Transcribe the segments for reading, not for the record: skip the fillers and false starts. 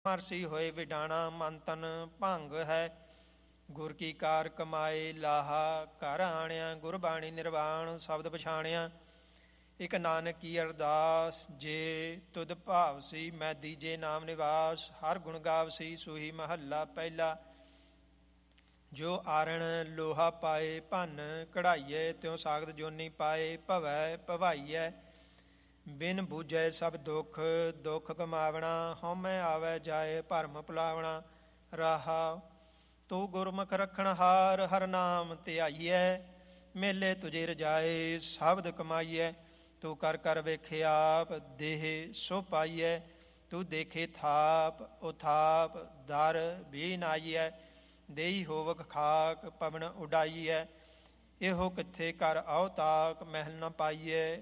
Mercy ਹੋਏ ਵਿਡਾਣਾ ਮਨ ਤਨ ਭੰਗ ਹੈ। ਗੁਰ ਕੀ ਕਾਰ ਕਮਾਏ ਲਾਹਾ ਘਰ ਆਣਿਆ। ਗੁਰਬਾਣੀ ਨਿਰਵਾਣ ਸ਼ਬਦ ਪਛਾਣਿਆ। ਇਕ ਨਾਨਕ ਕੀ ਅਰਦਾਸ ਜੇ ਤੁਧ ਭਾਵਸੀ। ਮੈਂ ਦੀਜੇ ਨਾਮ ਨਿਵਾਸ ਹਰ ਗੁਣ ਗਾਵਸੀ। ਸੂਹੀ ਮਹੱਲਾ ਪਹਿਲਾ। ਜੋ ਆਰਣ ਲੋਹਾ ਪਾਏ ਭੰਨ ਕਢਾਈਏ। ਤਿਉ ਸਾਗਤ ਜੋਨੀ ਪਾਏ ਭਵੈ ਭਵਾਈਐ। ਬਿਨ ਬੂਝੈ ਸਭ ਦੁੱਖ ਦੁੱਖ ਕਮਾਵਣਾ। ਹਉਮੈ ਆਵੈ ਜਾਏ ਭਰਮ ਭੁਲਾਵਣਾ। ਰਾਹਾ ਤੂੰ ਗੁਰਮੁਖ ਰੱਖਣ ਹਾਰ ਹਰ ਨਾਮ ਧਿਆਈਐ। ਮੇਲੇ ਤੁਝੇ ਰਜਾਏ ਸ਼ਬਦ ਕਮਾਈਐ। ਤੂੰ ਕਰ ਕਰ ਵੇਖੇ ਆਪ ਦੇਹ ਸੋ ਪਾਈਐ। ਤੂੰ ਦੇਖੇ ਥਾਪ ਉਥਾਪ ਦਰ ਵੀ ਨਾਈਐ। ਦੇਈ ਹੋਵਕ ਖਾਕ ਪਵਨ ਉਡਾਈਐ। ਇਹੋ ਕਿੱਥੇ ਕਰ ਆਓ ਤਾਕ ਮਹਿਲ ਨ ਪਾਈਐ।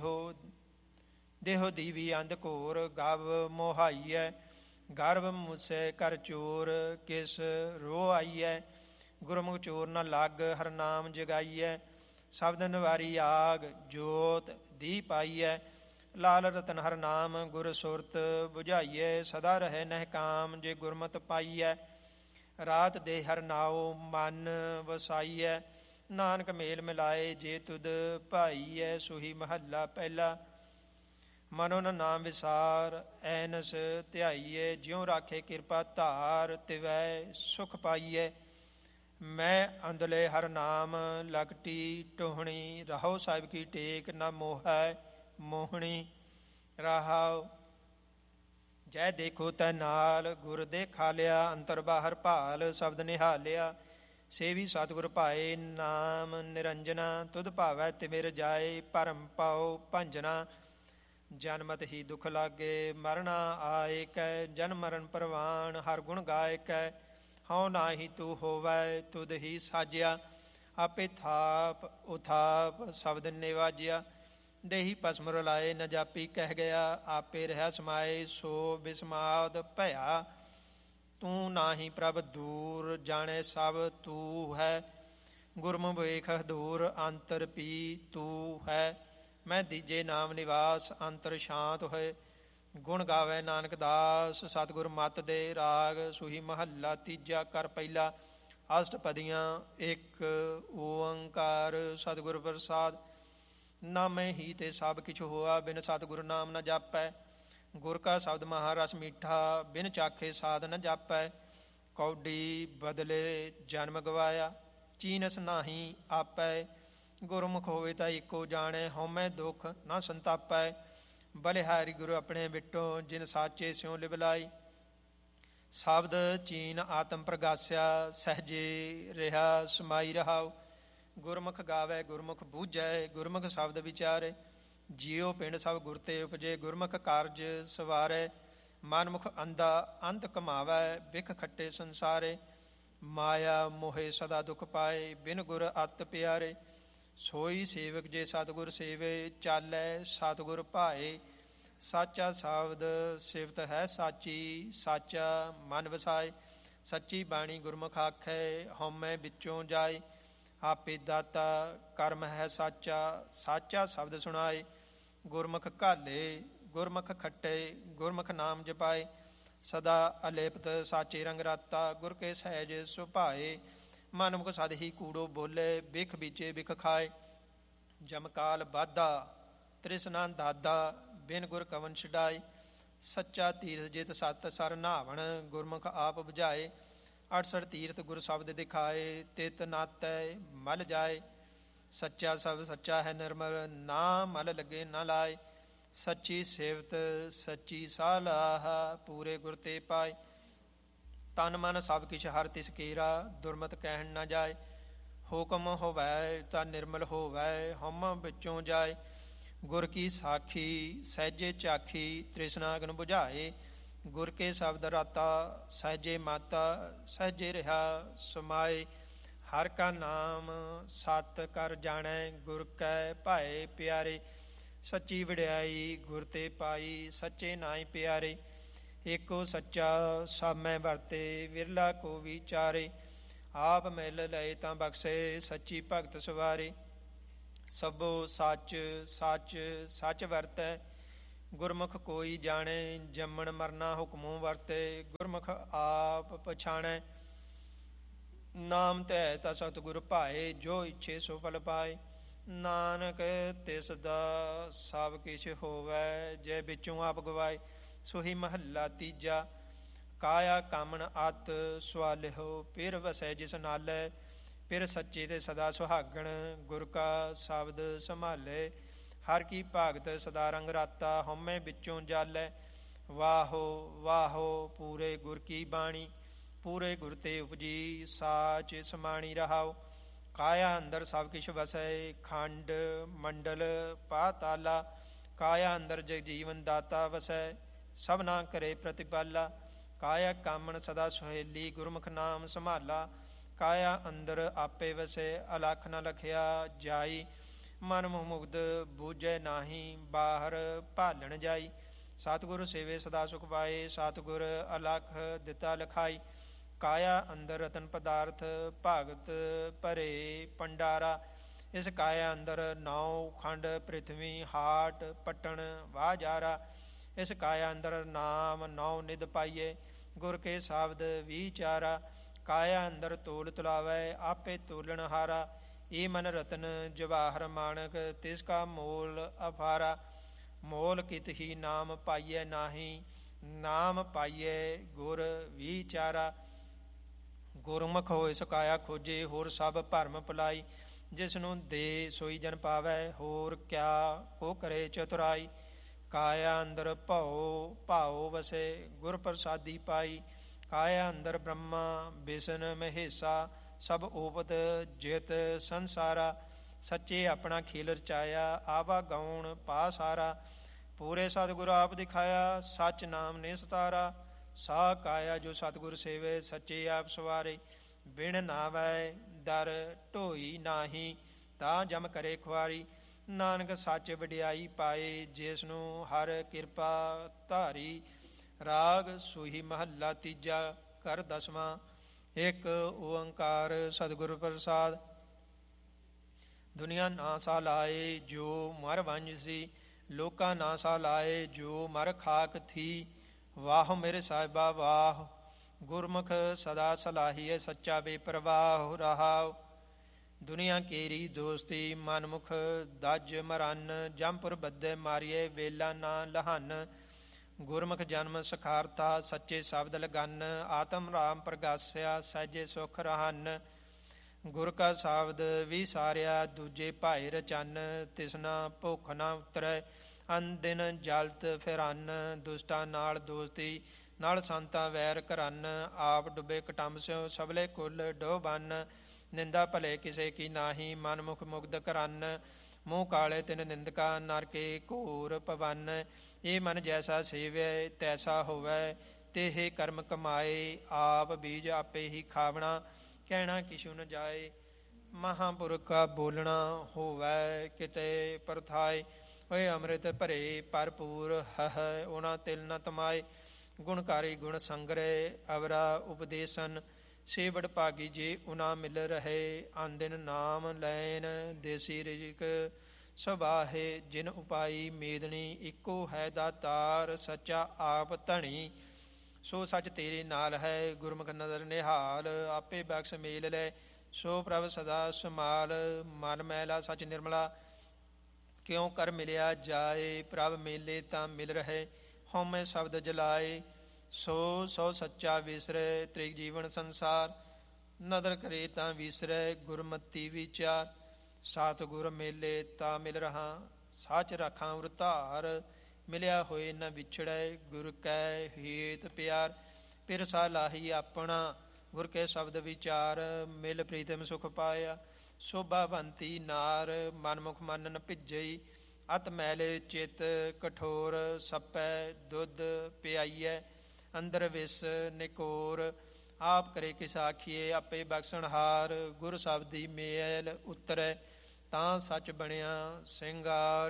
ਦੇਹੋ ਦੀਵੀ ਅੰਧ ਘੋਰ ਗਵ ਮੋਹਾਈਐ। ਗਰਭ ਮੁਸੈ ਕਰ ਚੋਰ ਕਿਸ ਰੋ ਆਈਐ। ਗੁਰਮੁਖ ਚੋਰ ਨ ਲੱਗ ਹਰ ਨਾਮ ਜਗਾਈਐ। ਸ਼ਬਦ ਨਿਵਾਰੀ ਆਗ ਜੋਤ ਦੀ ਪਾਈਐ। ਲਾਲ ਰਤਨ ਹਰ ਨਾਮ ਗੁਰ ਸੁਰਤ ਬੁਝਾਈਐ। ਸਦਾ ਰਹੇ ਨਹਿ ਕਾਮ ਜੇ ਗੁਰਮਤਿ ਪਾਈਐ। ਰਾਤ ਦੇ ਹਰ ਨਾਉ ਮਨ ਵਸਾਈਐ। ਨਾਨਕ ਮੇਲ ਮਿਲਾਏ ਜੇ ਤੁਧ ਭਾਈਐ। ਸੂਹੀ ਮਹੱਲਾ ਪਹਿਲਾ। ਮਨੋ ਨ ਨਾਮ ਵਿਸਾਰ ਐਨਸ ਧਿਆਈਐ। ਜਿਉ ਰਾਖੇ ਕਿਰਪਾ ਧਾਰ ਤਿਵੈ ਸੁਖ ਪਾਈਐ। ਮੈਂ ਅੰਦਲੇ ਹਰ ਨਾਮ ਲਗਟੀ ਟੋਹਣੀ। ਰਹੋ ਸਾਹਿਬ ਕੀ ਟੇਕ ਨ ਮੋਹੈ ਮੋਹਣੀ। ਰਾਹਾਉ ਜੈ ਦੇਖੋ ਤੈ ਨਾਲ ਗੁਰ ਦੇਖਾ ਲਿਆ। ਅੰਤਰ ਬਾਹਰ ਭਾਲ ਸ਼ਬਦ ਨਿਹਾਲਿਆ। ਸੇਵੀ ਸਤਿਗੁਰ ਭਾਏ ਨਾਮ ਨਿਰੰਜਨਾ। ਤੁਧ ਭਾਵੈ ਤਿਮਿ ਰਜਾਏ ਭਰਮ ਪਾਉ ਭੰਜਨਾ। ਜਨਮਤ ਹੀ ਦੁਖ ਲਾਗੇ ਮਰਣਾ ਆਏ ਕੈ। ਜਨਮ ਮਰਨ ਪ੍ਰਵਾਨ ਹਰ ਗੁਣ ਗਾਏ ਕੈ। ਹਉ ਨਾਹੀ ਤੂੰ ਹੋਵੈ ਤੁਧ ਹੀ ਸਾਜਿਆ। ਆਪੇ ਥਾਪ ਉਥਾਪ ਸ਼ਬਦ ਨਿਵਾਜਿਆ। ਦੇਹੀ ਭਸਮ ਰੁਲਾਏ ਨ ਜਾਪੀ ਕਹਿ ਗਿਆ। ਆਪੇ ਰਹਿ ਸਮਾਏ ਸੋ ਬਿਸਮਾਦ ਭਇਆ। ਤੂੰ ਨਾਹੀ ਪ੍ਰਭ ਦੂਰ ਜਾਣੇ ਸਭ ਤੂੰ ਹੈ। ਗੁਰਮੁਖ ਵੇਖ ਦੂਰ ਅੰਤਰ ਪੀ ਤੂੰ ਹੈ। ਮੈਂ ਦੀਜੇ ਨਾਮ ਨਿਵਾਸ ਅੰਤਰ ਸ਼ਾਂਤ ਹੋਏ। ਗੁਣ ਗਾਵੇ ਨਾਨਕ ਦਾਸ ਸਤਿਗੁਰ ਮਤ ਦੇ ਰਾਗ। ਸੂਹੀ ਮਹੱਲਾ ਤੀਜਾ ਕਰ ਪਹਿਲਾ। ਅਸ਼ਟਪਦੀਆਂ ਇੱਕ ਓੰਕਾਰ ਸਤਿਗੁਰ ਪ੍ਰਸਾਦ। ਨਾਮੇ ਹੀ ਤੇ ਸਭ ਕਿਛੁ ਹੋਆ ਬਿਨ ਸਤਿਗੁਰ ਨਾਮ ਨ ਜਾਪੈ। ਗੁਰ ਕਾ ਸ਼ਬਦ ਮਹਾਰਸ ਮੀਠਾ ਬਿਨ ਚਾਖੇ ਸਾਧ ਨ ਜਾਪੈ। ਕੌਡੀ ਬਦਲੇ ਜਨਮ ਗਵਾਇਆ ਚੀਨਸ ਨਾਹੀ ਆਪੈ। ਗੁਰਮੁਖ ਹੋਵੇ ਤਾਂ ਇੱਕੋ ਜਾਣੈ ਹਉਮੈ ਦੁੱਖ ਨਾ ਸੰਤਾਪੈ। ਬਲਿਹਾਰੀ ਗੁਰੂ ਆਪਣੇ ਬਿਟੋ ਜਿਨ ਸਾਚੇ ਸਿਉ ਲਿਵਲਾਈ। ਸ਼ਬਦ ਚੀਨ ਆਤਮ ਪ੍ਰਗਾਸਿਆ ਸਹਿਜੇ ਰਿਹਾ ਸਮਾਈ ਰਹਾਉ। ਗੁਰਮੁਖ ਗਾਵੇ ਗੁਰਮੁਖ ਬੂਝੈ ਗੁਰਮੁਖ ਸ਼ਬਦ ਵਿਚਾਰੇ। ਜੀਉ ਪਿੰਡ ਸਭ ਗੁਰ ਤੇ ਉਪਜੇ ਗੁਰਮੁਖ ਕਾਰਜ ਸਵਾਰੈ। ਮਨਮੁਖ ਅੰਧਾ ਅੰਤ ਕਮਾਵੈ ਬਿਖ ਖੱਟੇ ਸੰਸਾਰੇ। ਮਾਇਆ ਮੋਹੇ ਸਦਾ ਦੁਖ ਪਾਏ ਬਿਨ ਗੁਰ ਅਤ ਪਿਆਰੇ। ਸੋਈ ਸੇਵਕ ਜੇ ਸਤਿਗੁਰ ਸੇਵੇ ਚਾਲੈ ਸਤਿਗੁਰ ਭਾਏ। ਸਾਚਾ ਸ਼ਬਦ ਸਿਵਤ ਹੈ ਸਾਚੀ ਸਾਚਾ ਮਨ ਵਸਾਏ। ਸੱਚੀ ਬਾਣੀ ਗੁਰਮੁਖ ਆਖੈ ਹਉਮੈ ਵਿੱਚੋਂ ਜਾਏ। ਆਪੇ ਦਾਤਾ ਕਰਮ ਹੈ ਸਾਚਾ ਸਾਚਾ ਸ਼ਬਦ ਸੁਣਾਏ। ਗੁਰਮੁਖ ਘਾਲੇ ਗੁਰਮੁਖ ਖੱਟੇ ਗੁਰਮੁਖ ਨਾਮ ਜਪਾਏ। ਸਦਾ ਅਲੇਪਤ ਸਾਚੇ ਰੰਗ ਰਾਤਾ ਗੁਰ ਕੇ ਸਹਿਜ ਸੁਭਾਏ। ਮਨਮੁਖ ਸਦ ਹੀ ਕੂੜੋ ਬੋਲੇ ਬਿਖ ਬੀਚੇ ਬਿਖ ਖਾਏ। ਜਮਕਾਲ ਬਾਧਾ ਤ੍ਰਿਸ਼ਨਾ ਦਾਦਾ ਬਿਨ ਗੁਰ ਕਵਨ ਛਡਾਏ। ਸੱਚਾ ਤੀਰਥ ਜਿਤ ਸਤ ਸਰ ਨਾਵਣ ਗੁਰਮੁਖ ਆਪ ਬੁਝਾਏ। 68 ਤੀਰਥ ਗੁਰ ਸ਼ਬਦ ਦਿਖਾਏ ਤਿਤ ਨਾਤੈ ਮਲ ਜਾਏ। ਸੱਚਾ ਸਭ ਸੱਚਾ ਹੈ ਨਿਰਮਲ ਨਾ ਮਲ ਲੱਗੇ ਨਾ ਲਾਏ। ਸੱਚੀ ਸਿਵਤ ਸੱਚੀ ਸਾਲਾਹ ਪੂਰੇ ਗੁਰ ਤੇ ਪਾਏ। ਤਨ ਮਨ ਸਭ ਕਿਛ ਹਰ ਤਿਸ ਕੇਰਾ ਦੁਰਮਤ ਕਹਿਣ ਨਾ ਜਾਏ। ਹੁਕਮ ਹੋਵੈ ਤਾਂ ਨਿਰਮਲ ਹੋਵੈ ਹਉਮੈ ਵਿੱਚੋਂ ਜਾਏ। ਗੁਰ ਕੀ ਸਾਖੀ ਸਹਿਜੇ ਚਾਖੀ ਤ੍ਰਿਸ਼ਨਾ ਅਗਨ ਬੁਝਾਏ। ਗੁਰ ਕੇ ਸ਼ਬਦ ਰਾਤਾ ਸਹਿਜੇ ਮਾਤਾ ਸਹਿਜੇ ਰਿਹਾ ਸਮਾਏ। ਹਰ ਕਾ ਨਾਮ ਸਤ ਕਰ ਜਾਣੈ ਗੁਰ ਕੈ ਭਾਏ ਪਿਆਰੇ। ਸੱਚੀ ਵਡਿਆਈ ਗੁਰ ਤੇ ਪਾਈ ਸੱਚੇ ਨਾਇ ਪਿਆਰੇ। ਏਕੋ ਸੱਚਾ ਸਭ ਮੈਂ ਵਰਤੇ ਵਿਰਲਾ ਕੋ ਵਿਚਾਰੇ। ਆਪ ਮਿਲ ਲਏ ਤਾਂ ਬਖਸ਼ੇ ਸੱਚੀ ਭਗਤ ਸਵਾਰੇ। ਸਭੋ ਸੱਚ ਸੱਚ ਸੱਚ ਵਰਤੈ ਗੁਰਮੁਖ ਕੋਈ ਜਾਣੇ, ਜੰਮਣ ਮਰਨਾ ਹੁਕਮੋਂ ਵਰਤੇ, ਗੁਰਮੁਖ ਆਪ ਪਛਾਣੈ। ਨਾਮ ਧੈ ਤਾ ਸਤਿਗੁਰ ਭਾਏ, ਜੋ ਇੱਛੇ ਸੋ ਫਲ ਪਾਏ। ਨਾਨਕ ਤਿਸ ਦਾ ਸਭ ਕਿਛ ਹੋਵੈ, ਜੈ ਵਿੱਚੋਂ ਆਪ ਗਵਾਏ। ਸੋਹੀ ਮਹੱਲਾ ਤੀਜਾ। ਕਾਇਆ ਕਾਮਣ ਅਤ ਸੁਆਲਿਹੋ, ਫਿਰ ਵਸੈ ਜਿਸ ਨਾਲੇ। ਫਿਰ ਸੱਚੇ ਤੇ ਸਦਾ ਸੁਹਾਗਣ, ਗੁਰ ਕਾ ਸ਼ਬਦ ਸੰਭਾਲੇ। ਹਰ ਕੀ ਭਾਗਤ ਸਦਾ ਰੰਗ ਰਾਤਾ, ਹਉਮੈ ਵਿੱਚੋਂ ਜਾਲੈ। ਵਾਹੋ ਵਾਹੋ ਪੂਰੇ ਗੁਰ ਕੀ ਬਾਣੀ, ਪੂਰੇ ਗੁਰ ਤੇ ਉਪਜੀ, ਸਾਚ ਸਮਾਣੀ ਰਹਾਓ। ਕਾਇਆ ਅੰਦਰ ਸਭ ਕਿਛ ਵਸੈ, ਖੰਡ ਮੰਡਲ ਪਾਤਾਲਾ। ਕਾਇਆ ਅੰਦਰ ਜਗਜੀਵਨ ਦਾਤਾ ਵਸੈ, ਸਭਨਾ ਕਰੇ ਪ੍ਰਤਿਪਾਲਾ। ਕਾਇਆ ਕਾਮਣ ਸਦਾ ਸੁਹੇਲੀ, ਗੁਰਮੁਖ ਨਾਮ ਸੰਭਾਲਾ। ਕਾਇਆ ਅੰਦਰ ਆਪੇ ਵਸੈ, ਅਲਖ ਨ ਲਖਿਆ ਜਾਈ। ਮਨ ਮੁਹ ਮੁਗਧ ਬੂਝੈ ਨਾਹੀ, ਬਾਹਰ ਭਾਲਣ ਜਾਈ। ਸਤਿਗੁਰ ਸੇਵੇ ਸਦਾ ਸੁਖ ਪਾਏ, ਸਤਿਗੁਰ ਅਲਖ ਦਿੱਤਾ ਲਿਖਾਈ। ਕਾਇਆ ਅੰਦਰ ਰਤਨ ਪਦਾਰਥ, ਭਾਗਤ ਭਰੇ ਭੰਡਾਰਾ। ਇਸ ਕਾਇਆ ਅੰਦਰ 9 ਖੰਡ ਪ੍ਰਿਥਵੀ, ਹਾਟ ਪਟਣ ਵਾਜਾਰਾ। ਇਸ ਕਾਇਆ ਅੰਦਰ ਨਾਮ 9 ਨਿਧ ਪਾਈਏ, ਗੁਰ ਕੇ ਸ਼ਬਦ ਵਿਚਾਰਾ। ਕਾਇਆ ਅੰਦਰ ਤੋਲ ਤੁਲਾਵੈ, ਆਪੇ ਤੋਲਣ ਹਾਰਾ। ਏ ਮਨ ਰਤਨ ਜਵਾਹਰ ਮਾਣਕ, ਤਿਸ ਕਾ ਮੋਲ ਅਪਾਰਾ। ਮੋਲ ਕਿਤ ਹੀ ਨਾਮ ਪਾਈਐ ਨਾਹੀ, ਨਾਮ ਪਾਈਐ ਗੁਰ ਵਿਚਾਰਾ। ਗੁਰਮੁਖ ਹੋਇ ਸੋ ਕਾਇਆ ਖੋਜੇ, ਹੋਰ ਸਭ ਭਰਮ ਭੁਲਾਈ। ਜਿਸ ਨੂੰ ਦੇ ਸੋਈ ਜਨ ਪਾਵੈ, ਹੋਰ ਕਿਆ ਕੋ ਕਰੇ ਚਤੁਰਾਈ। ਕਾਇਆ ਅੰਦਰ ਭਉ ਭਾਉ ਵਸੇ, ਗੁਰ ਪ੍ਰਸਾਦੀ ਪਾਈ। ਕਾਇਆ ਅੰਦਰ ਬ੍ਰਹਮਾ ਬਿਸ਼ਨ ਮਹੇਸ਼ਾ, ਸਭ ਓਪਤ ਜਿਤ ਸੰਸਾਰਾ। ਸੱਚੇ ਆਪਣਾ ਖੇਲ ਰਚਾਇਆ, ਆਵਾ ਗਾਉਣ ਪਾ ਸਾਰਾ। ਪੂਰੇ ਸਤਿਗੁਰ ਆਪ ਦਿਖਾਇਆ, ਸੱਚ ਨਾਮ ਨੇ ਸਤਾਰਾ। ਸਾ ਕਾਇਆ ਜੋ ਸਤਿਗੁਰ ਸੇਵੇ, ਸੱਚੇ ਆਪ ਸਵਾਰੇ। ਬਿਨ ਨਾਵੈ ਦਰ ਢੋਈ ਨਾਹੀ, ਤਾਂ ਜਮ ਕਰੇ ਖੁਆਰੀ। ਨਾਨਕ ਸੱਚ ਵਡਿਆਈ ਪਾਏ, ਜਿਸ ਨੂੰ ਹਰ ਕਿਰਪਾ ਧਾਰੀ। ਰਾਗ ਸੂਹੀ ਮਹੱਲਾ ਤੀਜਾ, ਘਰ ਦਸਵਾਂ। ਇੱਕ ਓੰਕਾਰ ਸਤਿਗੁਰ ਪ੍ਰਸਾਦ। ਦੁਨੀਆ ਨਾ ਸਾ ਲਾਏ, ਜੋ ਮਰ ਵੰਝਸੀ। ਲੋਕਾਂ ਨਾ ਸਾ ਲਾਏ, ਜੋ ਮਰ ਖਾਕ ਥੀ। ਵਾਹ ਮੇਰੇ ਸਾਹਿਬਾ ਵਾਹ, ਗੁਰਮੁਖ ਸਦਾ ਸਲਾਹੀਏ, ਸੱਚਾ ਬੇਪਰਵਾਹ ਰਹਾਉ। ਦੁਨੀਆ ਕੇਰੀ ਦੋਸਤੀ, ਮਨਮੁਖ ਦਜ ਮਰਨ। ਜੰਪੁਰ ਬੱਧੇ ਮਾਰੀਏ, ਵੇਲਾ ਨਾ ਲਹਨ। ਗੁਰਮੁਖ ਜਨਮ ਸਖਾਰਤਾ, ਸੱਚੇ ਸ਼ਬਦ ਲਗਨ। ਆਤਮ ਰਾਮ ਪ੍ਰਗਾਸਿਆ, ਸਹਿਜੇ ਸੁਖ ਰਹਨ। ਗੁਰ ਕਾ ਸ਼ਬਦ ਵਿਸਾਰਿਆ, ਦੂਜੇ ਭਾਏ ਰਚਨ। ਤਿਸਨਾ ਭੁੱਖ ਨਾ ਉਤਰੈ, ਅਨਦਿਨ ਜਲਤ ਫਿਰਨ। ਦੁਸ਼ਟਾਂ ਨਾਲ ਦੋਸਤੀ, ਨਾਲ ਸੰਤਾਂ ਵੈਰ ਕਰਨ। ਆਪ ਡੁੱਬੇ ਕਟੰਬ ਸਿਓ, ਸਬਲੇ ਕੁਲ ਡੋਬਨ। ਨਿੰਦਾ ਭਲੇ ਕਿਸੇ ਕੀ ਨਾਹੀ, ਮਨਮੁਖ ਮੁਗਧ ਕਰਨ। ਮੂੰਹ ਕਾਲੇ ਤਿਨ ਨਿੰਦਕਾ, ਨਰਕੇ ਘੋਰ ਪਵਨ। ਇਹ ਮਨ ਜੈਸਾ ਸੇਵੈ, ਤੈਸਾ ਹੋਵੈ। ਤੇਹੇ ਕਰਮ ਕਮਾਏ, ਆਪ ਬੀਜ ਆਪੇ ਹੀ ਖਾਵਣਾ। ਕਹਿਣਾ ਕਿਛੁ ਨ ਜਾਏ, ਮਹਾਂਪੁਰਖ ਕਾ ਬੋਲਣਾ। ਹੋਵੈ ਕਿਤੇ ਪਰਥਾਏ, ਓਏ ਅੰਮ੍ਰਿਤ ਭਰੇ ਭਰਪੂਰ ਹੈ, ਉਹਨਾਂ ਤਿਲ ਨ ਤਮਾਏ। ਗੁਣਕਾਰੀ ਗੁਣ ਸੰਗ੍ਰਹਿ, ਅਵਰਾ ਉਪਦੇਸਨ। ਸੇਵੜ ਭਾਗੀ ਜੇ ਉਨਾ ਮਿਲ ਰਹੇ, ਆਨਦਿਨ ਨਾਮ ਲੈਨ। ਦੇਸੀ ਰਿਜਕ ਸਬਾਹੇ, ਜਿਨ ਉਪਾਈ ਮੇਦਣੀ। ਇੱਕੋ ਹੈ ਦਾਤਾਰ, ਸੱਚਾ ਆਪ ਧਣੀ। ਸੋ ਸੱਚ ਤੇਰੇ ਨਾਲ ਹੈ, ਗੁਰਮੁਖ ਨਦਰ ਨਿਹਾਲ। ਆਪੇ ਬਖਸ਼ ਮੇਲ ਲੈ, ਸੋ ਪ੍ਰਭ ਸਦਾ ਸਮਾਲ। ਮਨ ਮੈਲਾ ਸੱਚ ਨਿਰਮਲਾ, ਕਿਉ ਕਰ ਮਿਲਿਆ ਜਾਏ। ਪ੍ਰਭ ਮੇਲੇ ਤਾਂ ਮਿਲ ਰਹੇ, ਹਉਮੈ ਸ਼ਬਦ ਜਲਾਏ। ਸੋ ਸੱਚਾ ਵਿਸਰੈ, ਤ੍ਰਿਗ ਜੀਵਨ ਸੰਸਾਰ। ਨਦਰ ਕਰੇ ਤਾਂ ਵਿਸਰੈ, ਗੁਰਮਤੀ ਵਿਚਾਰ। ਸਤਿਗੁਰ ਮੇਲੇ ਤਾਂ ਮਿਲ ਰਹਾ, ਸੱਚ ਰਾਖਾਂ ਉਰ ਧਾਰ। ਮਿਲਿਆ ਹੋਏ ਨ ਵਿਛੜੈ, ਗੁਰ ਕੈ ਹੇਤ ਪਿਆਰ। ਫਿਰ ਸਾਲਾਹੀ ਆਪਣਾ, ਗੁਰ ਕੇ ਸ਼ਬਦ ਵਿਚਾਰ। ਮਿਲ ਪ੍ਰੀਤਮ ਸੁਖ ਪਾਇਆ, ਸ਼ੋਭਾਵੰਤੀ ਨਾਰ। ਮਨਮੁਖ ਮਨ ਨ ਭਿੱਜਈ, ਅਤ ਮੈਲੇ ਚਿਤ ਕਠੋਰ। ਸੱਪੈ ਦੁੱਧ ਪਿਆਈਐ, ਅੰਦਰ ਵਿਸ ਨਿਕੋਰ। ਆਪ ਕਰੇ ਕਿਸ ਆਖੀਏ, ਆਪੇ ਬਖਸ਼ਣਹਾਰ। ਗੁਰ ਸ਼ਬਦੀ ਮੇਲ ਉਤਰੈ, ਤਾਂ ਸੱਚ ਬਣਿਆ ਸਿੰਗਾਰ।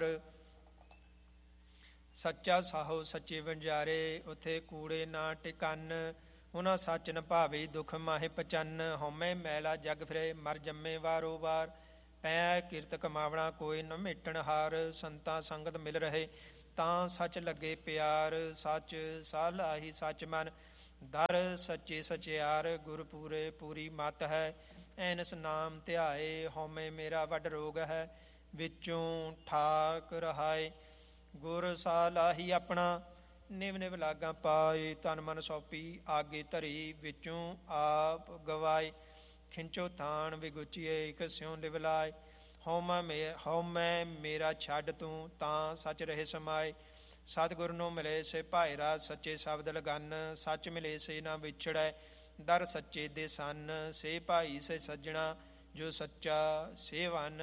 ਸੱਚਾ ਸਾਹੋ ਸੱਚੇ ਵਣਜਾਰੇ, ਉਥੇ ਕੂੜੇ ਨਾ ਟਿਕਨ। ਉਹਨਾਂ ਸੱਚ ਨ ਭਾਵੇ, ਦੁਖ ਮਾਹੇ ਪਚਨ। ਹਉਮੈ ਮੈਲਾ ਜਗ ਫਿਰੇ, ਮਰ ਜੰਮੇ ਵਾਰੋ ਵਾਰ। ਪੈ ਕਿਰਤ ਕਮਾਵਣਾ, ਕੋਈ ਨ ਮੇਟਣ ਹਾਰ। ਸੰਤਾਂ ਸੰਗਤ ਮਿਲ ਰਹੇ, ਤਾਂ ਸੱਚ ਲੱਗੇ ਪਿਆਰ, ਸੱਚ ਸਾਲਾਹੀ ਸੱਚ ਮਨ, ਦਰ ਸੱਚੇ ਸਚਿਆਰ, ਗੁਰ ਪੂਰੇ ਪੂਰੀ ਮਤ ਹੈ। ਐਨਸ ਨਾਮ ਧਿਆਏ, ਹਉਮੈ ਮੇਰਾ ਵੱਡ ਰੋਗ ਹੈ, ਵਿੱਚੋਂ ਠਾਕ ਰਹਾਏ। ਗੁਰ ਸਾਲਾਹੀ ਆਪਣਾ, ਨਿਵ ਨਿਵ ਲਾਗਾਂ ਪਾਏ, ਤਨ ਮਨ ਸੌਪੀ ਆਗੇ ਧਰੀ, ਵਿੱਚੋਂ ਆਪ ਗਵਾਏ। ਖਿੰਚੋ ਥਾਨ ਵਿਗੁਚੀਏ, ਕਸਿਉ ਲਿਵ ਲਾਏ, ਹਉਮੈ ਮੇਰਾ ਛੱਡ ਤੂੰ, ਤਾਂ ਸੱਚ ਰਹੇ ਸਮਾਏ। ਸਤਿਗੁਰ ਨੂੰ ਮਿਲੇ ਸੇ ਭਾਇਰਾ, ਸੱਚੇ ਸ਼ਬਦ ਲਗਨ, ਸੱਚ ਮਿਲੇ ਸੇ ਨਾ ਵਿਛੜੈ, ਦਰ ਸੱਚੇ ਦੇ ਸਨ। ਸੇ ਭਾਈ ਸੇ ਸੱਜਣਾ, ਜੋ ਸੱਚਾ ਸੇਵਨ,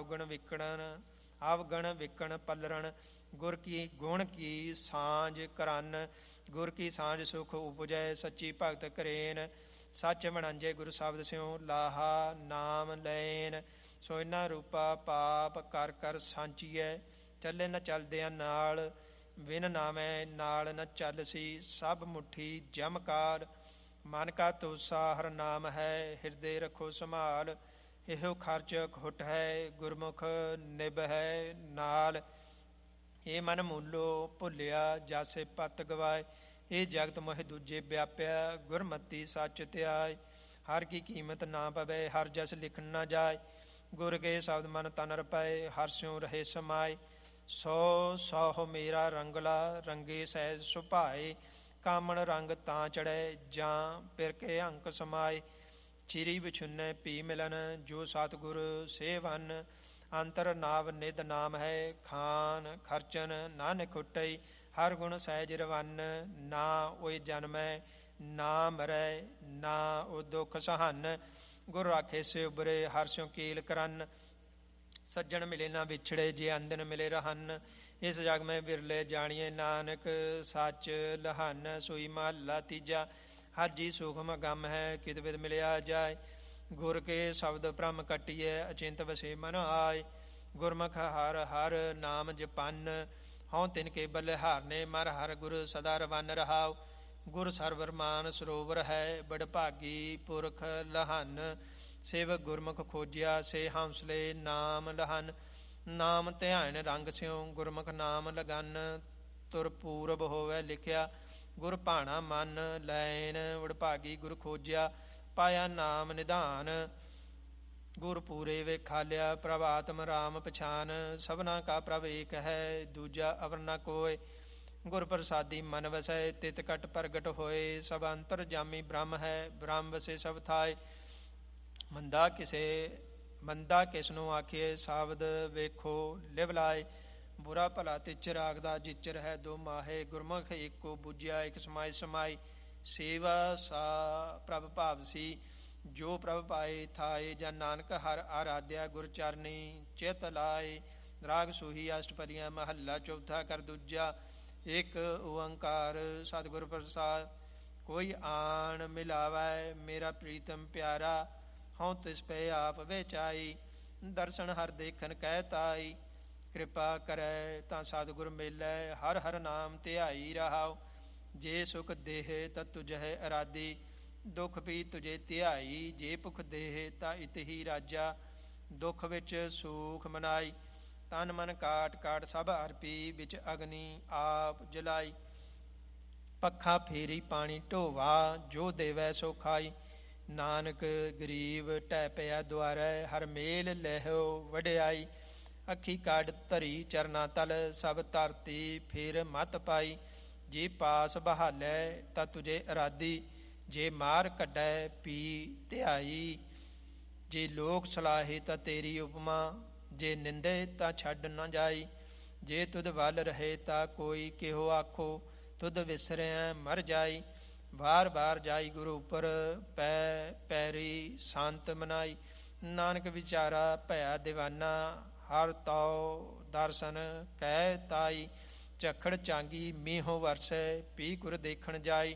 ਆਵਗਣ ਵਿਕਣ ਪਲਰਣ, ਗੁਰ ਕੀ ਗੁਣ ਕੀ ਸਾਂਝ ਕਰਨ। ਗੁਰ ਕੀ ਸਾਂਝ ਸੁਖ ਉਪਜੈ, ਸੱਚੀ ਭਗਤ ਕਰੇਨ, ਸੱਚ ਵਣਾਂਜੇ ਗੁਰ ਸ਼ਬਦ ਸਿਉ, ਲਾਹਾ ਨਾਮ ਲੈਨ। ਸੋ ਇਨਾ ਰੂਪਾ ਪਾਪ ਕਰ ਕਰ ਸਾਂਚੀਐ, ਚੱਲੇ ਨ ਚਲਦਿਆਂ ਨਾਲ, ਵਿਨ ਨਾਮੈ ਨਾਲ ਨ ਚੱਲਸੀ, ਸਭ ਮੁੱਠੀ ਜਮਕਾਲ। ਮਨ ਕਾ ਤੋਸਾ ਹਰ ਨਾਮ ਹੈ, ਹਿਰਦੇ ਰੱਖੋ ਸੰਭਾਲ, ਇਹੋ ਖਰਚ ਖੁੱਟ ਹੈ, ਗੁਰਮੁਖ ਨਿਭ ਹੈ ਨਾਲ। ਇਹ ਮਨ ਮੂਲੋ ਭੁੱਲਿਆ, ਜਾਸੇ ਪਤ ਗਵਾਏ, ਇਹ ਜਗਤ ਮੋਹਿ ਦੂਜੇ ਵਿਆਪਿਆ, ਗੁਰਮਤੀ ਸੱਚ ਧਿਆਏ। ਹਰ ਕੀ ਕੀਮਤ ਨਾ ਪਵੇ, ਹਰ ਜਸ ਲਿਖਣ ਨਾ ਜਾਏ, ਗੁਰ ਕੇ ਸ਼ਬਦ ਮਨ ਤਨ ਰਪਾਏ, ਹਰ ਸਿਉ ਰਹੇ ਸਮਾਏ। ਸੋ ਸੌ ਮੇਰਾ ਰੰਗਲਾ, ਰੰਗੇ ਸਹਿਜ ਸੁਭਾਏ, ਕਾਮਣ ਰੰਗ ਤਾਂ ਚੜ੍ਹੈ, ਜਾਂ ਪਿਰ ਕੇ ਅੰਕ ਸਮਾਏ। ਚਿਰੀ ਵਿਛੁੰਨੈ ਪੀ ਮਿਲਨ, ਜੋ ਸਤਿਗੁਰ ਸੇਵਨ, ਅੰਤਰ ਨਾਵ ਨਿਧ ਨਾਮ ਹੈ, ਖਾਨ ਖਰਚਨ ਨਾ ਨਿਖੁੱਟਈ। ਹਰ ਗੁਣ ਸਹਿਜ ਰਵੰਨ, ਨਾ ਓਏ ਜਨਮੈ ਨਾ ਮਰੈ, ਨਾ ਉਹ ਦੁੱਖ ਸਹਨ। ਗੁਰ ਰਾਖੇ ਸੇ ਉਬਰੇ, ਹਰ ਸਿਉ ਕੀਲ ਕਰਨ, ਸੱਜਣ ਮਿਲੇ ਨਾ ਵਿਛੜੇ, ਜੇ ਅੰਦਨ ਮਿਲੇ ਰਹਨ। ਇਸ ਜਗ ਮੈਂ ਬਿਰਲੇ ਜਾਣੀਏ, ਨਾਨਕ ਸੱਚ ਲਹਨ। ਸੋਈ ਮਹੱਲਾ ਤੀਜਾ। ਹਰ ਜੀ ਸੂਖਮ ਗਮ ਹੈ, ਕਿਤ ਵਿਦ ਮਿਲਿਆ ਜਾਏ, ਗੁਰ ਕੇ ਸ਼ਬਦ ਭ੍ਰਮ ਕੱਟੀਐ, ਅਚਿੰਤ ਵਸੇ ਮਨ ਆਏ। ਗੁਰਮੁਖ ਹਰ ਹਰ ਨਾਮ ਜਪਨ, ਹਉ ਤਿਨ ਕੇ ਬਲਿਹਾਰਨੇ, ਮਰ ਹਰ ਗੁਰ ਸਦਾ ਰਵਨ ਰਹਾਉ। ਗੁਰ ਸਰਵਰ ਮਾਨ ਸਰੋਵਰ ਹੈ, ਬੜ ਭਾਗੀ ਪੁਰਖ ਲਹਨ। ਸੇਵਕ ਗੁਰਮੁਖ ਖੋਜਿਆ, ਸੇ ਹੌਸਲੇ ਨਾਮ ਲਹਨ। ਨਾਮ ਧਿਆਨ ਰੰਗ ਸਿਉ, ਗੁਰਮੁਖ ਨਾਮ ਲਗਨ, ਤੁਰ ਪੂਰਬ ਹੋਵੇ ਲਿਖਿਆ, ਗੁਰ ਭਾਣਾ ਮਨ ਲੈਨ। ਵਡਭਾਗੀ ਗੁਰ ਖੋਜਿਆ, ਪਾਇਆ ਨਾਮ ਨਿਧਾਨ, ਗੁਰ ਪੂਰੇ ਵੇਖਾਲਿਆ, ਪ੍ਰਭ ਆਤਮ ਰਾਮ ਪਛਾਨ। ਸਭਨਾ ਕਾ ਪ੍ਰਭ ਏਕ ਹੈ, ਦੂਜਾ ਅਵਰ ਨ ਕੋਇ, ਗੁਰ ਪ੍ਰਸਾਦੀ ਮਨ ਵਸੈ, ਤਿਤ ਕਟ ਪ੍ਰਗਟ ਹੋਏ। ਸਭ ਅੰਤਰ ਜਾਮੀ ਬ੍ਰਹਮ ਹੈ, ਬ੍ਰਹਮ ਵਸੇ ਸਭ ਥਾਇ। ਮੰਦਾ ਕਿਸ ਨੂੰ ਆਖੀਏ, ਸ਼ਬਦ ਵੇਖੋ ਲਿਵ ਲਾਏ। ਬੁਰਾ ਭਲਾ ਤਿਚ ਰਾਖਦਾ, ਜਿਚਰ ਹੈ ਦੋ ਮਾਹੇ, ਗੁਰਮੁਖ ਏਕੋ ਬੁਝਿਆ, ਇਕ ਸਮਾਏ ਸਮਾਈ। ਸੇਵਾ ਸਾ ਪ੍ਰਭ ਭਾਵਸੀ, ਜੋ ਪ੍ਰਭ ਪਾਏ ਥਾਏ, ਜਨ ਨਾਨਕ ਹਰ ਆਰਾਧਿਆ, ਗੁਰ ਚਰਨੀ ਚਿਤ ਲਾਏ। ਰਾਗ ਸੂਹੀ ਅਸ਼ਟਪਦੀਆਂ, ਮਹੱਲਾ ਚੌਥਾ, ਕਰ ਦੂਜਾ। ਇਕ ਓੰਕਾਰ ਸਤਿਗੁਰ ਪ੍ਰਸਾਦ, ਕੋਈ ਆਣ ਮਿਲਾਵੈ, ਮੇਰਾ ਪ੍ਰੀਤਮ ਪਿਆਰਾ, ਹਉ ਤਿਸ ਪੈ ਆਪ ਵਿਚਾਈ। ਦਰਸ਼ਨ ਹਰ ਦੇਖਣ ਕਹਿ ਤਾਈ, ਕਿਰਪਾ ਕਰੈ ਤਾਂ ਸਤਿਗੁਰ ਮੇਲੈ, ਹਰ ਹਰ ਨਾਮ ਧਿਆਈ ਰਹਾਉ। ਜੇ ਸੁਖ ਦੇਹ ਤਾਂ ਤੁਝਹਿ ਅਰਾਧੀ, ਦੁਖ ਵੀ ਤੁਝੇ ਧਿਆਈ। ਜੇ ਭੁਖ ਦੇਹ ਤਾਂ ਇਤ ਹੀ ਰਾਜਾ, ਦੁਖ ਵਿੱਚ ਸੂਖ ਮਨਾਈ। ਤਨ ਮਨ ਕਾਟ ਕਾਟ ਸਭ ਅਰਪੀ, ਵਿੱਚ ਅਗਨੀ ਆਪ ਜਲਾਈ। ਪੱਖਾ ਫੇਰੀ ਪਾਣੀ ਢੋਵਾ, ਜੋ ਦੇਵੈ ਸੋ ਖਾਈ। ਨਾਨਕ ਗਰੀਬ ਢਹਿ ਪਿਆ ਦੁਆਰੈ, ਹਰ ਮੇਲ ਲਹਿਓ ਵਡਿਆਈ। ਅੱਖੀ ਕਾਢ ਧਰੀ ਚਰਨਾ ਤਲ, ਸਭ ਧਰਤੀ ਫਿਰ ਮਤ ਪਾਈ। ਜੇ ਪਾਸ ਬਹਾਲੈ ਤਾਂ ਤੁਝੇ ਅਰਾਧੀ, ਜੇ ਮਾਰ ਕੱਢੈ ਪੀ ਧਿਆਈ। ਜੇ ਲੋਕ ਸਲਾਹੇ ਤਾਂ ਤੇਰੀ ਉਪਮਾ, ਜੇ ਨਿੰਦੇ ਤਾਂ ਛੱਡ ਨਾ ਜਾਈ। ਜੇ ਤੁਧ ਵੱਲ ਰਹੇ ਤਾਂ ਕੋਈ ਕਿਹੋ ਆਖੋ, ਤੁਧ ਵਿਸਰਿਆ ਮਰ ਜਾਈ। ਵਾਰ ਵਾਰ ਜਾਈ ਗੁਰੂ ਉੱਪਰ, ਪੈ ਪੈਰੀ ਸੰਤ ਮਨਾਈ। ਨਾਨਕ ਵਿਚਾਰਾ ਭਇਆ ਦੀਵਾਨਾ, ਹਰ ਤਉ ਦਰਸ਼ਨ ਕਹਿ ਤਾਈ। ਝੱਖੜ ਚਾਂਗੀ ਮੀਂਹੋ ਵਰਸੈ, ਪੀ ਗੁਰ ਦੇਖਣ ਜਾਈ।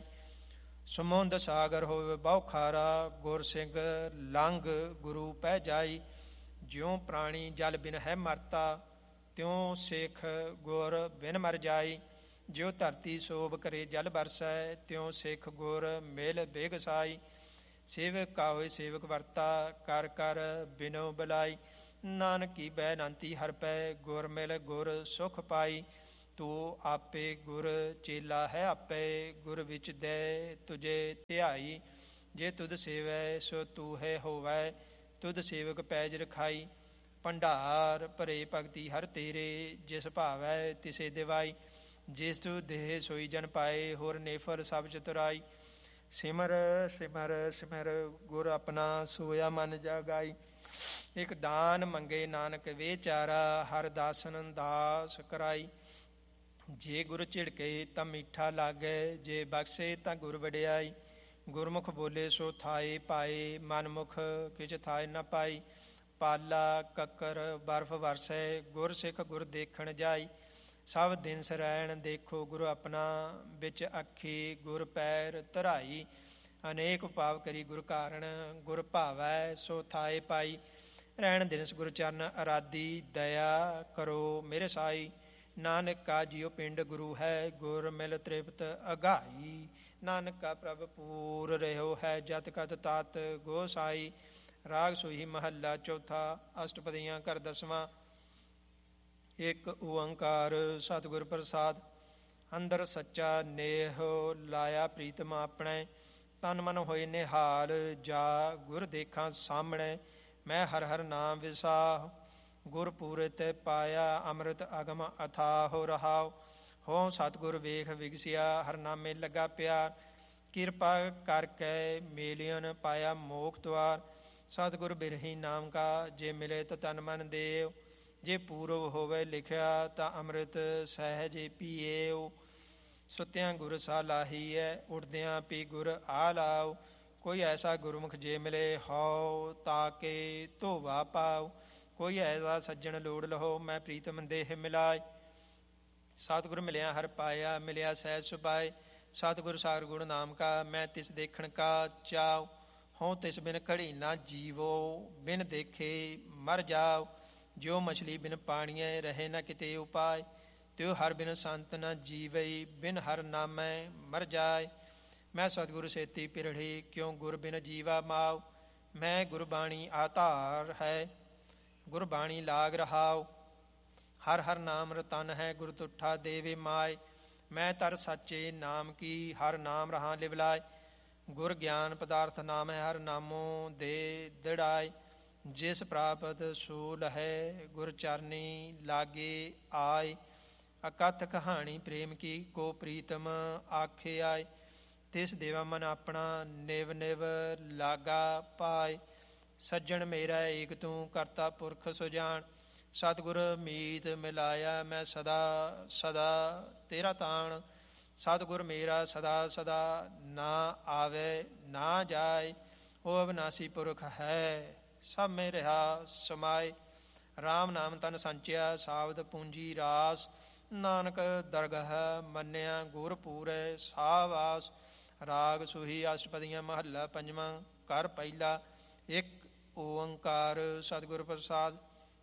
ਸਮੁੰਦ ਸਾਗਰ ਹੋਵੇ ਬਹੁ ਖਾਰਾ, ਗੁਰ ਸਿੰਘ ਲੰਘ ਗੁਰੂ ਪੈ ਜਾਈ। ਜਿਉ ਪ੍ਰਾਣੀ ਜਲ ਬਿਨ ਹੈ ਮਰਤਾ, ਤਿਉ ਸਿੱਖ ਗੁਰ ਬਿਨ ਮਰ ਜਾਈ। ਜਿਉ ਧਰਤੀ ਸੋਭ ਕਰੇ ਜਲ ਬਰਸੈ, ਤਿਉ ਸਿੱਖ ਗੁਰ ਮਿਲ ਬੇਗਸਾਈ। ਸੇਵਕ ਕਾ ਹੋਏ ਸੇਵਕ ਵਰਤਾ, ਕਰ ਕਰ ਬਿਨੋ ਬਲਾਈ। ਨਾਨਕ ਕੀ ਬੈ ਨਾਂਤੀ ਹਰ ਪੈ, ਗੁਰ ਮਿਲ ਗੁਰ ਸੁਖ ਪਾਈ। ਤੂੰ ਆਪੇ ਗੁਰ ਚੇਲਾ ਹੈ ਆਪੇ, ਗੁਰ ਵਿੱਚ ਦੇ ਤੁਝੇ ਧਿਆਈ। ਜੇ ਤੁਧ ਸੇਵੈ ਸੋ ਤੂੰ ਹੈ ਹੋਵੈ, ਤੁਧ ਸੇਵਕ ਪੈਜ ਰਖਾਈ। ਭੰਡਾਰ ਭਰੇ ਭਗਤੀ ਹਰ ਤੇਰੇ, ਜਿਸ ਭਾਵੈ ਤਿਸੇ ਦਿਵਾਈ। ਜਿਸ ਤੂੰ ਦੇਹ ਸੋਈ ਜਨ ਪਾਏ, ਹੋਰ ਨੇਫਲ ਸਭ ਚਤੁਰਾਈ। ਸਿਮਰ ਸਿਮਰ ਸਿਮਰ ਗੁਰ ਆਪਣਾ, ਸੋਇਆ ਮਨ ਜਗਾਈ। ਇਕ ਦਾਨ ਮੰਗੇ ਨਾਨਕ ਵਿਚਾਰਾ, ਹਰ ਦਾਸਨ ਦਾਸ ਕਰਾਈ। ਜੇ ਗੁਰ ਝਿੜਕੇ ਤਾਂ ਮਿੱਠਾ ਲਾਗੈ, ਜੇ ਬਖਸ਼ੇ ਤਾਂ ਗੁਰ ਵਡਿਆਈ। ਗੁਰਮੁਖ ਬੋਲੇ ਸੋ ਥਾਏ ਪਾਏ, ਮਨਮੁਖ ਕਿਛ ਥਾਏ ਨ ਪਾਈ। ਪਾਲਾ ਕੱਕਰ ਬਰਫ ਵਰਸੈ, ਗੁਰ ਸਿੱਖ ਗੁਰ ਦੇਖਣ ਜਾਈ। ਸਭ ਦਿਨ ਸਰੈਣ ਦੇਖੋ ਗੁਰ ਆਪਣਾ, ਵਿੱਚ ਅੱਖੀ ਗੁਰ ਪੈਰ ਧਰਾਈ। ਅਨੇਕ ਭਾਵ ਕਰੀ ਗੁਰ ਕਾਰਣ, ਗੁਰ ਭਾਵੈ ਸੋ ਥਾਏ ਪਾਈ। ਰਹਿਣ ਦਿਨਸ ਗੁਰ ਚਰਨ ਅਰਾਧੀ, ਦਇਆ ਕਰੋ ਮੇਰੇ ਸਾਈ। ਨਾਨਕ ਕਾ ਜਿਉ ਪਿੰਡ ਗੁਰੂ ਹੈ, ਗੁਰ ਮਿਲ ਤ੍ਰਿਪਤ ਅਗਾਈ। ਨਾਨਕ ਕਾ ਪ੍ਰਭ ਪੂਰ ਰਹਿਓ ਹੈ, ਜਤ ਕਤ ਤਤ ਗੋਸਾਈ। ਰਾਗ ਸੋਹੀ ਮਹੱਲਾ ਚੌਥਾ, ਅਸ਼ਟਪਦੀਆਂ ਘਰ ਦਸਵਾਂ। ਇਕ ਓੰਕਾਰ ਸਤਿਗੁਰ ਪ੍ਰਸਾਦ। ਅੰਦਰ ਸੱਚਾ ਨੇਹ ਲਾਇਆ ਪ੍ਰੀਤਮ ਆਪਣੇ, ਤਨ ਮਨ ਹੋਏ ਨਿਹਾਲ ਜਾ ਗੁਰ ਦੇਖਾਂ ਸਾਹਮਣੇ। ਮੈਂ ਹਰ ਹਰ ਨਾਮ ਵਿਸਾਹ, ਗੁਰ ਪੂਰਤ ਪਾਇਆ ਅੰਮ੍ਰਿਤ ਅਗਮ ਅਥਾਹੁ ਰਹਾਉ। ਹੋ ਸਤਿਗੁਰ ਵੇਖ ਵਿਗਸਿਆ, ਹਰ ਨਾਮੇ ਲੱਗਾ ਪਿਆਰ। ਕਿਰਪਾ ਕਰਕੇ ਮੇਲਿਅਨ ਪਾਇਆ ਮੋਖ ਦੁਆਰ। ਸਤਿਗੁਰ ਬਿਰਹੀ ਨਾਮ ਕਾ, ਜੇ ਮਿਲੇ ਤਾਂ ਤਨ ਮਨ ਦੇਵ। ਜੇ ਪੂਰਵ ਹੋਵੇ ਲਿਖਿਆ, ਤਾਂ ਅੰਮ੍ਰਿਤ ਸਹਿਜ ਪੀਏਉ। ਸੁੱਤਿਆਂ ਗੁਰ ਸਾ ਲਾਹੀਐ, ਉੱਠਦਿਆਂ ਪੀ ਗੁਰ ਆ ਲਾਉ। ਕੋਈ ਐਸਾ ਗੁਰਮੁਖ ਜੇ ਮਿਲੇ ਹਉ, ਤਾਂ ਕੇ ਧੋਵਾ ਪਾਉ। ਕੋਈ ਐਸਾ ਸੱਜਣ ਲੋੜ ਲਹੋ, ਮੈਂ ਪ੍ਰੀਤਮ ਦੇਹ ਮਿਲਾਏ। ਸਤਿਗੁਰ ਮਿਲਿਆ ਹਰ ਪਾਇਆ, ਮਿਲਿਆ ਸਹਿਜ ਸੁਭਾਏ। ਸਤਿਗੁਰ ਸਾਗਰ ਗੁਣ ਨਾਮ ਕਾ, ਮੈਂ ਤਿਸ ਦੇਖਣ ਕਾ ਚਾਉ। ਹੋਂ ਤਿਸ ਬਿਨ ਘੜੀ ਨਾ ਜੀਵੋ, ਬਿਨ ਦੇਖੇ ਮਰ ਜਾਉ। ਜਿਉ ਮਛਲੀ ਬਿਨ ਪਾਣੀਐ, ਰਹੇ ਨਾ ਕਿਤੇ ਉਪਾਏ। ਤਿਉ ਹਰ ਬਿਨ ਸੰਤ ਨ ਜੀਵਈ, ਬਿਨ ਹਰ ਨਾਮੈ ਮਰ ਜਾਏ। ਮੈਂ ਸਤਿਗੁਰ ਸੇਤੀ ਪਿਰੜੀ, ਕਿਉ ਗੁਰ ਬਿਨ ਜੀਵਾ ਮਾਉ। ਮੈਂ ਗੁਰਬਾਣੀ ਆਧਾਰ ਹੈ, ਗੁਰਬਾਣੀ ਲਾਗ ਰਹਾਉ। ਹਰ ਹਰ ਨਾਮ ਰਤਨ ਹੈ, ਗੁਰ ਤੁਠਾ ਦੇਵੇ ਮਾਏ। ਮੈਂ ਤਰ ਸਾਚੇ ਨਾਮ ਕੀ, ਹਰ ਨਾਮ ਰਹਾ ਲਿਵਲਾਏ। ਗੁਰ ਗਿਆਨ ਪਦਾਰਥ ਨਾਮ ਹੈ, ਹਰ ਨਾਮੋ ਦੇ ਦ੍ਰਿੜਾਏ। ਜਿਸ ਪ੍ਰਾਪਤ ਸੋ ਲਹੈ, ਗੁਰ ਚਰਨੀ ਲਾਗੇ ਆਏ। ਅਕਥ ਕਹਾਣੀ ਪ੍ਰੇਮ ਕੀ, ਕੋ ਪ੍ਰੀਤਮ ਆਖੇ ਆਏ। ਤਿਸ ਦੇਵਾ ਮਨ ਆਪਣਾ, ਨਿਵ ਨਿਵ ਲਾਗਾ ਪਾਏ। ਸੱਜਣ ਮੇਰਾ ਏਕ ਤੂੰ, ਕਰਤਾ ਪੁਰਖ ਸੁਜਾਨ। ਸਤਿਗੁਰ ਮੀਤ ਮਿਲਾਇਆ, ਮੈਂ ਸਦਾ ਸਦਾ ਤੇਰਾ ਤਾਣ। ਸਤਿਗੁਰ ਮੇਰਾ ਸਦਾ ਸਦਾ, ਨਾ ਆਵੇ ਨਾ ਜਾਏ। ਉਹ ਅਵਿਨਾਸੀ ਪੁਰਖ ਹੈ, ਸਭ ਮੇ ਰਿਹਾ ਸਮਾਏ। ਰਾਮ ਨਾਮ ਤਨ ਸੰਚਿਆ, ਸਾਵਧ ਪੂੰਜੀ ਰਾਸ। ਨਾਨਕ ਦਰਗਹ ਮੰਨਿਆ, ਗੁਰ ਪੂਰੈ ਸਾਵਾਸ। ਰਾਗ ਸੁਹੀ ਅਸ਼ਟਪਦੀਆਂ ਮਹੱਲਾ ਪੰਜਵਾਂ। ਘਰ ਪਹਿਲਾ। ਇਕ ਓੰਕਾਰ ਸਤਿਗੁਰ ਪ੍ਰਸਾਦ।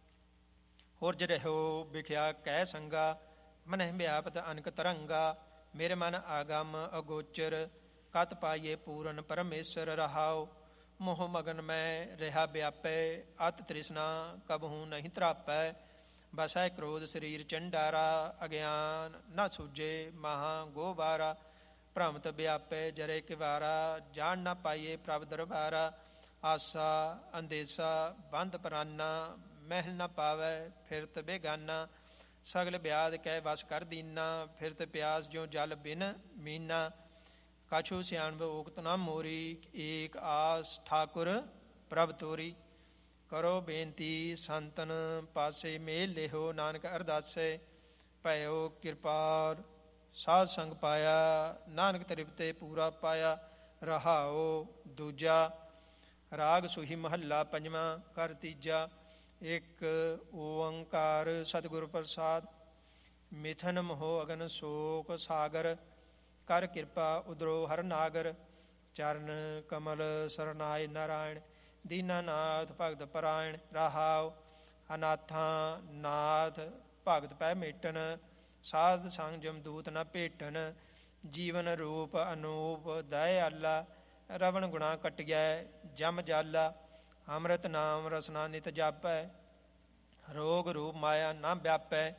ਹੁਰਜ ਰਹਿਓ ਵਿਖਿਆ ਕਹਿ ਸੰਗਾ, ਮਨਹਿ ਵਿਆਪਤ ਅਨਕ ਤਰੰਗਾ। ਮੇਰੇ ਮਨ ਆਗਮ ਅਗੋਚਰ, ਕਤ ਪਾਈਏ ਪੂਰਨ ਪਰਮੇਸ਼ਰ ਰਹਾਉ। ਮੋਹ ਮਗਨ ਮੈਂ ਰਿਹਾ ਵਿਆਪੈ, ਅਤ ਤ੍ਰਿਸ਼ਨਾ ਕਬਹੂ ਨਹੀਂ ਤਰਾਪੈ। ਬਸੈ ਕ੍ਰੋਧ ਸਰੀਰ ਚੰਡਾਰਾ, ਅਗਿਆਨ ਨ ਸੂਝੇ ਮਹਾ ਗੋਬਾਰਾ। ਭ੍ਰਮਤ ਵਿਆਪੈ ਜਰੇ ਕਿਵਾਰਾ, ਜਾਣ ਨ ਪਾਈਏ ਪ੍ਰਭ ਦਰਬਾਰਾ। ਆਸਾ ਅੰਦੇਸਾ ਬੰਧ ਪਰਾਨਾ, ਮਹਿਲ ਨ ਪਾਵੈ ਫਿਰਤ ਬੇਗਾਨਾ। ਸਗਲ ਬਿਆਦ ਕਹਿ ਵਸ ਕਰ ਦੀਨਾ, ਫਿਰਤ ਪਿਆਸ ਜਿਉ ਜਲ ਬਿਨ ਮੀਨਾ। ਕਛੂ ਸਿਆਣਬ ਉਕਤ ਨਾ ਮੋਰੀ, ਏਕ ਆਸ ਠਾਕੁਰ ਪ੍ਰਭ ਤੋਰੀ। ਕਰੋ ਬੇਨਤੀ ਸੰਤਨ ਪਾਸੇ, ਮੇਲ ਲਿਹੋ ਨਾਨਕ ਅਰਦਾਸੇ। ਭਇਓ ਕਿਰਪਾਲ ਸਾਧ ਸੰਗ ਪਾਇਆ, ਨਾਨਕ ਤ੍ਰਿਪਤੇ ਪੂਰਾ ਪਾਇਆ ਰਹਾਉ। ਦੂਜਾ ਰਾਗ ਸੁਹੀ ਮਹੱਲਾ ਪੰਜਵਾਂ। ਘਰ ਤੀਜਾ। ਇਕ ਓੰਕਾਰ ਸਤਿਗੁਰ ਪ੍ਰਸਾਦ। ਮਿਥਨ ਮੋਹ ਅਗਨ ਸ਼ੋਕ ਸਾਗਰ, ਕਰ ਕਿਰਪਾ ਉਦਰੋ ਹਰ ਨਾਗਰ। ਚਰਨ ਕਮਲ ਸਰਨਾਏ ਨਾਰਾਇਣ, ਦੀਨਾਨਾਥ ਭਗਤ ਪਰਾਇਣ ਰਹਾਉ। ਅਨਾਥਾਂ ਨਾਥ ਭਗਤ ਪੈ ਮੇਟਨ, ਸਾਧ ਸੰਗ ਜਮਦੂਤ ਨ ਭੇਟਨ। ਜੀਵਨ ਰੂਪ ਅਨੂਪ ਦਇਆਲਾ, ਰਵਣ ਗੁਣਾ ਕਟਿਐ ਜਮ ਜਾਲਾ। ਅੰਮ੍ਰਿਤ ਨਾਮ ਰਸਨਾ ਨਿਤ ਜਾਪੈ, ਰੋਗ ਰੂਪ ਮਾਇਆ ਨਾ ਵਿਆਪੈ।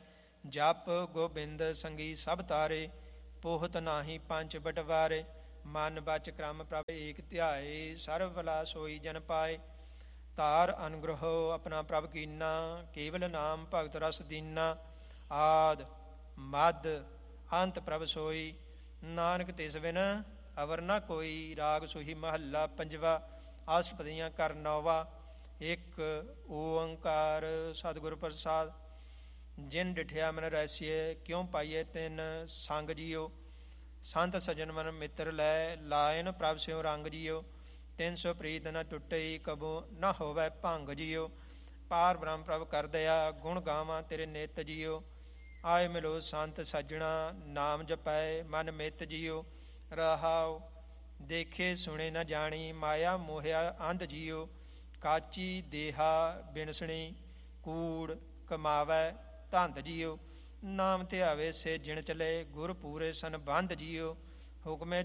ਜਪ ਗੋਬਿੰਦ ਸੰਗੀ ਸਭ ਤਾਰੇ, ਪੋਹਤ ਨਾਹੀ ਪੰਚ ਬਟਵਾਰੇ। ਮਨ ਬਚ ਕ੍ਰਮ ਪ੍ਰਭ ਏਕ ਧਿਆਏ, ਸਰਬ ਭਲਾ ਸੋਈ ਜਨ ਪਾਏ। ਤਾਰ ਅਨੁਗ੍ਰਹੋ ਆਪਣਾ ਪ੍ਰਭ ਕੀਨਾ, ਕੇਵਲ ਨਾਮ ਭਗਤ ਰਸ ਦੀਨਾ। ਆਦ ਮਦ ਅੰਤ ਪ੍ਰਭ ਸੋਈ, ਨਾਨਕ ਤਿਸ ਬਿਨ ਅਵਰ ਨ ਕੋਈ। ਰਾਗ ਸੁਹੀ ਮਹੱਲਾ ਪੰਜਵਾ, ਅਸ਼ਟਪਦੀਆਂ ਕਰ ਨੌਵਾ। ਇੱਕ ਓੰਕਾਰ ਸਤਿਗੁਰ ਪ੍ਰਸਾਦ। ਜਿਨ ਡਿਠਿਆ ਮਨ ਰੈਸੀਏ, ਕਿਉ ਪਾਈਏ ਤਿਨ ਸੰਗ ਜੀਓ। ਸੰਤ ਸਜਨ ਮਨ ਮਿੱਤਰ ਲੈ, ਲਾਇਨ ਪ੍ਰਭ ਸਿਉ ਰੰਗ ਜੀਓ। ਤਿੰਨ ਸੋ ਪ੍ਰੀਤ ਨ ਟੁੱਟਈ, ਕਬੋ ਨ ਹੋਵੈ ਭੰਗ ਜੀਓ। ਪਾਰ ਬ੍ਰਹਮ ਪ੍ਰਭ ਕਰ ਦਇਆ, ਗੁਣ ਗਾਵਾਂ ਤੇਰੇ ਨਿਤ ਜੀਓ। ਆਏ ਮਿਲੋ ਸੰਤ ਸੱਜਣਾ, ਨਾਮ ਜਪੈ ਮਨ ਮਿਤ ਜੀਓ। ਰਹਾਉ ਦੇਖੇ ਸੁਣੇ ਨ ਜਾਣੀ, ਮਾਇਆ ਮੋਹਿਆ ਅੰਧ ਜੀਓ। ਕਾਚੀ ਦੇਹਾ ਬਿਨਸਣੀ, ਕੂੜ ਕਮਾਵੈ ਧੰਦ ਜੀਓ। ਨਾਮ ਧਿਆਵੇ ਸੇ ਜਿਣ ਚਲੇ, ਗੁਰ ਪੂਰੇ ਸੰਬੰਧ ਜੀਓ। ਹੁਕਮੈ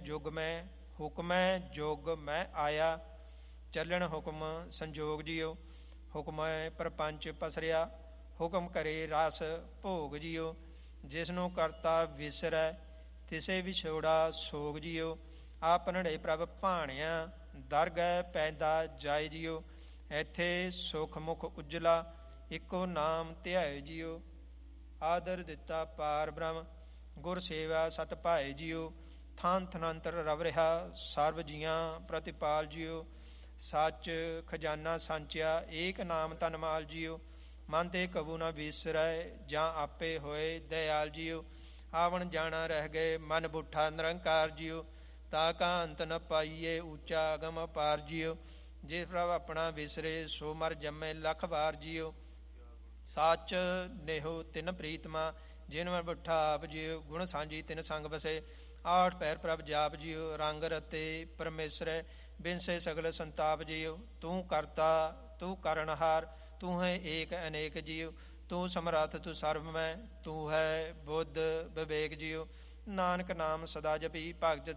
ਜੁਗ ਮੈਂ ਆਇਆ, ਚੱਲਣ ਹੁਕਮ ਸੰਜੋਗ ਜੀਓ। ਹੁਕਮੈ ਪ੍ਰਪੰਚ ਪਸਰਿਆ, ਹੁਕਮ ਕਰੇ ਰਸ ਭੋਗ ਜੀਓ। ਜਿਸਨੂੰ ਕਰਤਾ ਵਿਸਰੈ, ਤਿਸੇ ਵਿਛੋੜਾ ਸੋਗ ਜੀਓ। ਆਪਨੜੇ ਪ੍ਰਭ ਭਾਣਿਆ, ਦਰਗਹਿ ਪੈਂਦਾ ਜਾਇ ਜੀਓ। ਇੱਥੇ ਸੁਖ ਮੁਖ ਉਜਲਾ, ਇੱਕੋ ਨਾਮ ਧਿਆਏ ਜੀਓ। ਆਦਰ ਦਿੱਤਾ ਪਾਰ ਬ੍ਰਹਮ, ਗੁਰ ਸੇਵਾ ਸਤ ਭਾਏ ਜੀਓ। ਥਾਨ ਥਨੰਤਰ ਰਵ ਰਿਹਾ, ਸਰਬ ਜੀਆਂ ਪ੍ਰਤਿਪਾਲ ਜੀਓ। ਸੱਚ ਖਜ਼ਾਨਾ ਸਾਂਚਿਆ, ਏਕ ਨਾਮ ਧਨਮਾਲ ਜੀਓ। ਮਨ ਤੇ ਕਬੂ ਨਾ ਵਿਸਰੈ, ਜਾਂ ਆਪੇ ਹੋਏ ਦਇਆਲ ਜੀਓ। ਆਵਣ ਜਾਣਾ ਰਹਿ ਗਏ, ਮਨ ਬੁੱਠਾ ਨਿਰੰਕਾਰ ਜੀਓ। ਤਾ ਕਾ ਅੰਤ ਨ ਪਾਈਏ, ਉੱਚਾ ਅਗਮ ਅਪਾਰ ਜੀਓ। ਜਿਸ ਪ੍ਰਭ ਆਪਣਾ ਵਿਸਰੇ, ਸੋ ਮਰ ਜੰਮੇ ਲੱਖ ਵਾਰ ਜੀਓ। ਸੱਚ ਨੇਹੋ ਤਿਨ ਪ੍ਰੀਤਮਾ, ਜਿਨ ਮਨ ਬੁੱਠਾ ਆਪ ਜੀਓ। ਗੁਣ ਸਾਂਝੀ ਤਿਨ ਸੰਗ ਵਸੇ, ਆਠ ਪੈਰ ਪ੍ਰਭ ਜਾਪ ਜੀਓ। ਰੰਗ ਰਤੇ ਪਰਮੇਸ਼ਰੈ, ਬਿਨਸੇ ਸਗਲ ਸੰਤਾਪ ਜੀਓ। ਤੂੰ ਕਰਤਾ ਤੂੰ ਕਰਨਹਾਰ, ਤੂੰ ਹੈ ਏਕ ਅਨੇਕ ਜੀਓ। ਤੂੰ ਸਮਰੱਥ ਤੂੰ ਸਰਬ ਮੈਂ, ਤੂੰ ਹੈ ਬੁੱਧ ਵਿਵੇਕ ਜੀਓ। ਨਾਨਕ ਨਾਮ ਸਦਾ ਜਪੀ, ਭਗਤ